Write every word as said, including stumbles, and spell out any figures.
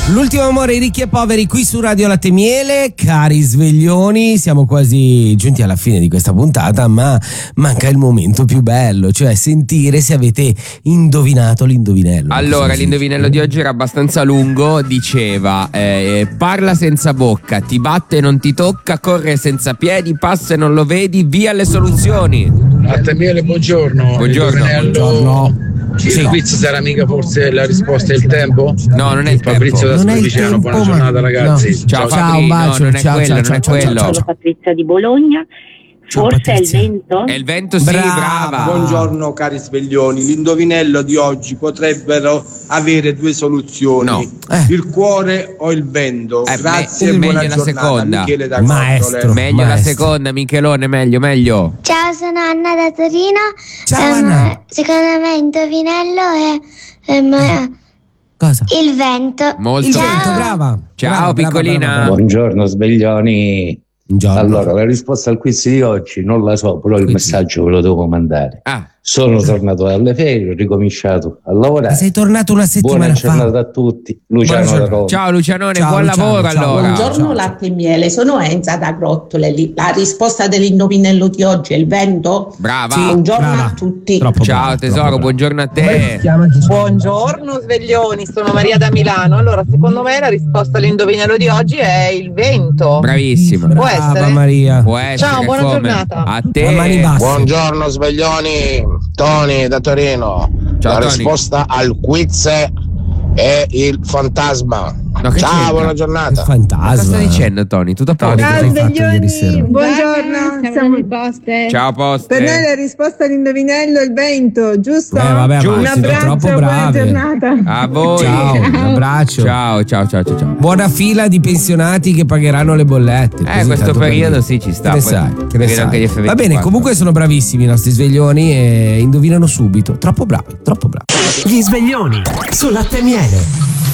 L'ultimo amore, ricchi e poveri, qui su Radio Latte Miele. Cari sveglioni, siamo quasi giunti alla fine di questa puntata, ma manca il momento più bello, cioè sentire se avete indovinato l'indovinello. Allora, l'indovinello di oggi era abbastanza lungo, diceva eh, parla senza bocca, ti batte e non ti tocca, corre senza piedi, passa e non lo vedi, via le soluzioni. Latte Miele, buongiorno. Buongiorno. Buongiorno. Il Sì. quiz sarà mica forse la risposta è il tempo? No, non è il Fabrizio tempo. da Non è il Spoliciano, tempo, buona ma- giornata ragazzi. no. Ciao, Ciao, Fabri, un bacio, no, non è ciao, quello, ciao, non è ciao, quello. ciao, ciao. Patrizia di Bologna. Ciao, Forse Patrizia. è il vento? È il vento, sì, Brava. brava. Buongiorno cari sveglioni, l'indovinello di oggi potrebbero avere due soluzioni, No. Eh. il cuore o il vento. Eh, Grazie me- e buona meglio la giornata. seconda. Michele da Maestro. Cortole. Meglio la Maestro. seconda, Michelone, meglio, meglio. Ciao, sono Anna da Torino. Ciao, Ehm, Anna. Secondo me indovinello è ehm, Cosa? il vento. Molto Il bene. vento, brava. Ciao, Brava, brava, piccolina. brava, brava. Buongiorno sveglioni. Buongiorno. Allora, la risposta al quiz di oggi non la so, però il Quiz. messaggio ve lo devo mandare. Ah, Sono tornato dalle ferie, ho ricominciato a lavorare. Sei tornato una settimana Buona fa. giornata a tutti. Luciano Buona da giornata. Roma. ciao Lucianone, Ciao, buon Luciano, lavoro ciao. allora. Buongiorno. Buongiorno latte e miele, sono Enza da Grottole. Li- La risposta dell'indovinello di oggi è il vento? Brava. Sì. Buongiorno brava. a tutti. Troppo Ciao brava, tesoro, troppo brava. buongiorno a te. Buongiorno sveglioni, sono Maria da Milano. Allora, secondo me la risposta all'indovinello di oggi è il vento. Bravissima. Può Brava, essere? Maria. Può essere, Ciao, buona come? giornata. A A mani te. basse. Buongiorno sveglioni, Tony da Torino. Ciao, la Tony. risposta al quiz è il fantasma. No, che Ciao, c'entra? buona Il giornata. fantasma. Cosa stai dicendo, Tony? Tutto a Tony, posto? cosa hai fatto ieri sera? Buongiorno, siamo Poste. Ciao, poste. per noi la risposta all'indovinello è il vento, giusto? Eh, vabbè, Giù. ma Un siete abbraccio, troppo buona bravi. giornata. A voi. Ciao, un abbraccio. Ciao, ciao, ciao, ciao, ciao. Buona fila di pensionati che pagheranno le bollette. Eh, Così, questo tanto per periodo dire. sì, ci sta. Che ne Poi sai? Che ne vedo sai? anche gli F ventiquattro. Va bene, comunque sono bravissimi i nostri sveglioni e indovinano subito. Troppo bravi, troppo bravi. Gli sveglioni su Latte e Miele.